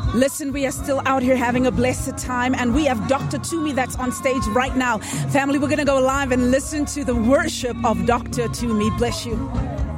Listen, we are still out here having a blessed time, and we have Dr. Tumi that's on stage right now. Family, we're going to go live and listen to the worship of Dr. Tumi. Bless you.